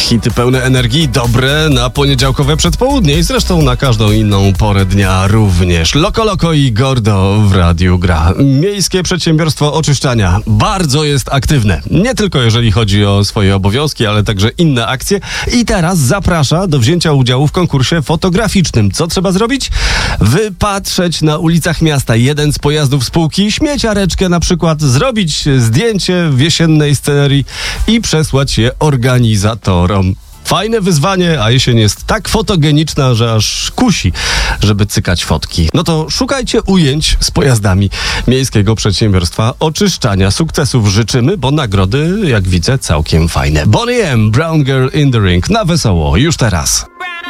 Hity pełne energii, dobre na poniedziałkowe przedpołudnie i zresztą na każdą inną porę dnia również. Loko i Gordo w radiu gra. Miejskie przedsiębiorstwo oczyszczania bardzo jest aktywne. Nie tylko jeżeli chodzi o swoje obowiązki, ale także inne akcje. I teraz zaprasza do wzięcia udziału w konkursie fotograficznym. Co trzeba zrobić? Wypatrzeć na ulicach miasta jeden z pojazdów spółki, śmieciareczkę na przykład, zrobić zdjęcie w jesiennej scenerii i przesłać je organizatorom. Fajne wyzwanie, a jesień jest tak fotogeniczna, że aż kusi, żeby cykać fotki. No to szukajcie ujęć z pojazdami Miejskiego Przedsiębiorstwa Oczyszczania. Sukcesów życzymy, bo nagrody, jak widzę, całkiem fajne. Bonnie M, Brown Girl in the Ring, na wesoło, już teraz.